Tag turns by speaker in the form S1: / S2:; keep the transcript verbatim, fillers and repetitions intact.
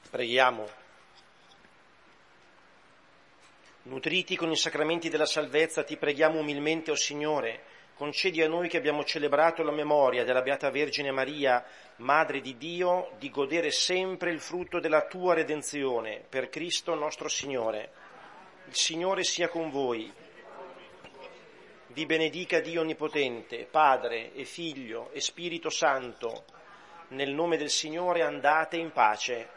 S1: Preghiamo. Nutriti con i sacramenti della salvezza, ti preghiamo umilmente, o Signore, concedi a noi che abbiamo celebrato la memoria della Beata Vergine Maria, Madre di Dio, di godere sempre il frutto della tua redenzione, per Cristo nostro Signore. Il Signore sia con voi. Vi benedica Dio Onnipotente, Padre e Figlio e Spirito Santo. Nel nome del Signore andate in pace.